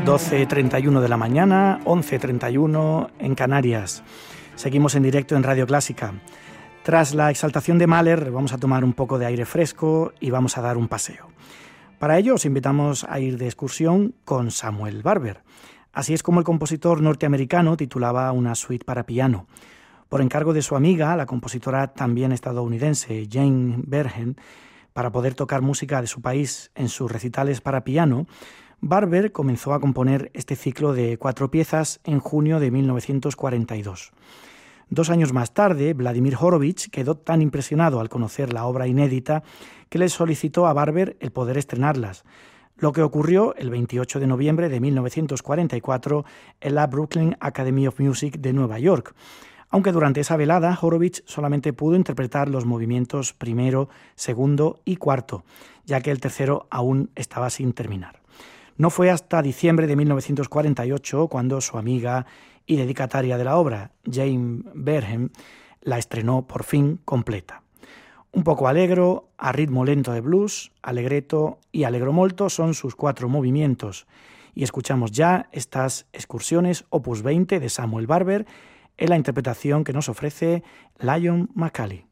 12:31 de la mañana, 11:31 en Canarias. Seguimos en directo en Radio Clásica. Tras la exaltación de Mahler, vamos a tomar un poco de aire fresco y vamos a dar un paseo. Para ello os invitamos a ir de excursión con Samuel Barber. Así es como el compositor norteamericano titulaba una suite para piano. Por encargo de su amiga, la compositora también estadounidense Jane Bergen, para poder tocar música de su país en sus recitales para piano, Barber comenzó a componer este ciclo de 4 piezas en junio de 1942. 2 años más tarde, Vladimir Horowitz quedó tan impresionado al conocer la obra inédita que le solicitó a Barber el poder estrenarlas, lo que ocurrió el 28 de noviembre de 1944 en la Brooklyn Academy of Music de Nueva York, aunque durante esa velada Horowitz solamente pudo interpretar los movimientos primero, segundo y cuarto, ya que el tercero aún estaba sin terminar. No fue hasta diciembre de 1948 cuando su amiga y dedicataria de la obra, Jane Bergen, la estrenó por fin completa. Un poco allegro, a ritmo lento de blues, allegretto y allegro molto son sus 4 movimientos. Y escuchamos ya estas excursiones opus 20 de Samuel Barber en la interpretación que nos ofrece Lion McCulley.